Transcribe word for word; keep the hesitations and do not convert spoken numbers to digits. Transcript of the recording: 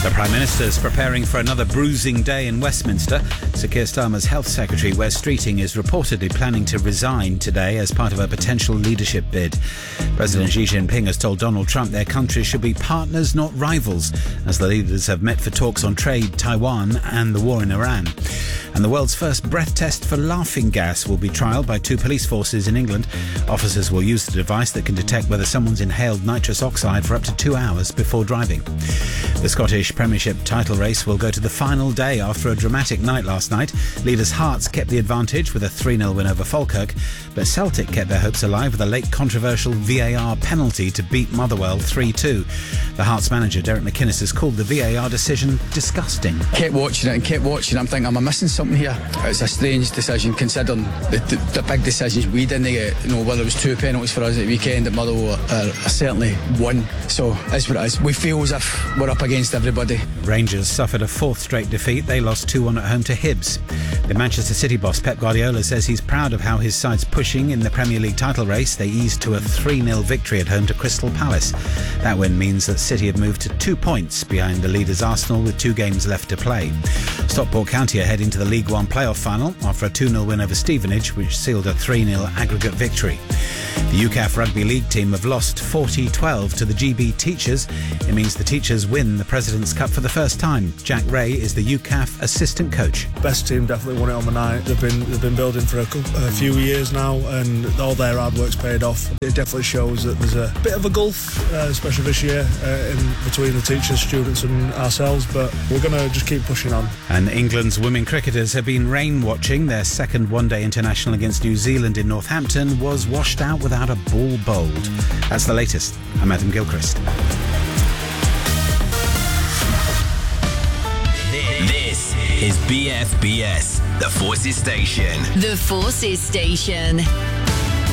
The Prime Minister is preparing for another bruising day in Westminster. Sir Keir Starmer's Health Secretary, Wes Streeting, is reportedly planning to resign today as part of a potential leadership bid. President Xi Jinping has told Donald Trump their countries should be partners, not rivals, as the leaders have met for talks on trade, Taiwan and the war in Iran. And the world's first breath test for laughing gas will be trialled by two police forces in England. Officers will use the device that can detect whether someone's inhaled nitrous oxide for up to two hours before driving. The Scottish Premiership title race will go to the final day after a dramatic night last night. Leaders Hearts kept the advantage with a three nil win over Falkirk, but Celtic kept their hopes alive with a late controversial V A R penalty to beat Motherwell three two. The Hearts manager, Derek McInnes, has called the V A R decision disgusting. Kept watching it and kept watching it. I'm thinking, am I missing something here? It's a strange decision considering the, the, the big decisions we didn't get. You know, whether it was two penalties for us at the weekend at Motherwell, are, are certainly one. So that's what it is. We feel as if we're up against everybody. Rangers suffered a fourth straight defeat. They lost two one at home to Hibs. The Manchester City boss Pep Guardiola says he's proud of how his side's pushing in the Premier League title race. They eased to a three nil victory at home to Crystal Palace. That win means that City have moved to two points behind the leaders Arsenal with two games left to play. Stockport County are heading to the League One playoff final after a two nil win over Stevenage, which sealed a three nil aggregate victory. The U C A F Rugby League team have lost forty twelve to the G B Teachers. It means the Teachers win the President's Cup for the first time. Jack Ray is the U C A F assistant coach. Best team definitely won it on the night. They've been they've been building for a, couple, a few years now, and all their hard work's paid off. It definitely shows that there's a bit of a gulf, uh, especially this year, uh, in between the teachers, students and ourselves, but we're going to just keep pushing on. And England's women cricketers have been rain watching. Their second one-day international against New Zealand in Northampton was washed out without a ball bowled. That's the latest. I'm Adam Gilchrist. This is B F B S, the Forces Station. The Forces Station.